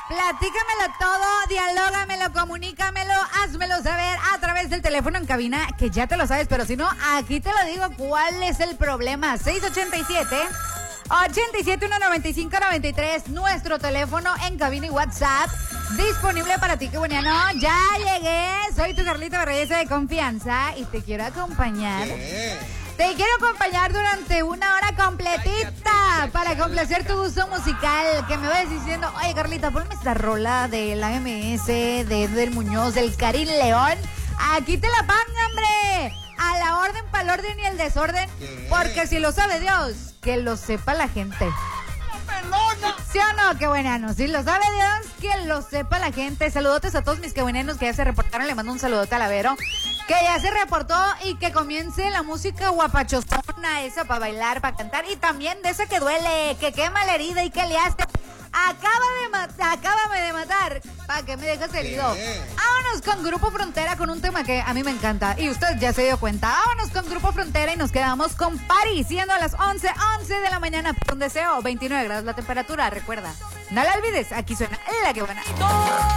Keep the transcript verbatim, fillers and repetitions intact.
Platícamelo todo, dialógamelo, comunícamelo, házmelo saber a través del teléfono en cabina, que ya te lo sabes, pero si no, aquí te lo digo, ¿cuál es el problema? seis ocho siete, ocho siete uno nueve cinco nueve tres, nuestro teléfono en cabina y WhatsApp, disponible para ti, que bueniano. Ya llegué, soy tu Carlita Reyes de confianza y te quiero acompañar. ¿Qué? Te quiero acompañar durante una hora completita para complacer tu gusto musical. Que me vayas diciendo, oye Carlita, ponme esta rola de la A M S, de Edel Muñoz, del Karim León. Aquí te la pongo, hombre. A la orden, para el orden y el desorden. ¿Qué? Porque si lo sabe Dios, que lo sepa la gente. ¿Sí o no? Qué buenano. Si lo sabe Dios, que lo sepa la gente. Saludotes a todos mis que buenanos que ya se reportaron. Le mando un saludote a la Vero, que ya se reportó, y que comience la música guapachosona, esa para bailar, para cantar, y también de esa que duele, que quema la herida y que le hace. Acaba de matar, acábame de matar, para que me dejes herido. Bien. Vámonos con Grupo Frontera, con un tema que a mí me encanta, y usted ya se dio cuenta. Vámonos con Grupo Frontera y nos quedamos con Party, siendo a las once, once de la mañana, por un deseo, veintinueve grados la temperatura, recuerda. No la olvides, aquí suena La Que Buena.